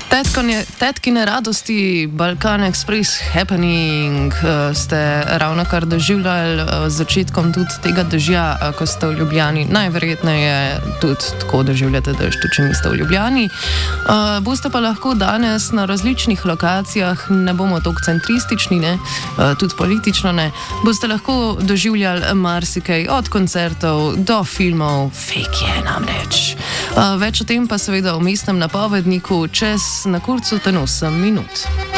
Tetkine radosti, Balkan Express Happening ste ravno kar doživljali z začetkom tudi tega dežja, ko ste v Ljubljani. Najverjetneje tudi tako doživljate dež, tudi če niste v Ljubljani. Boste pa lahko danes na različnih lokacijah, ne bomo toliko centristični, ne, tudi politično ne, boste lahko doživljali marsikaj, od koncertov do filmov, fake je namreč. Več o tem pa seveda v mestnem napovedniku čez na kurcu ten 8 minut.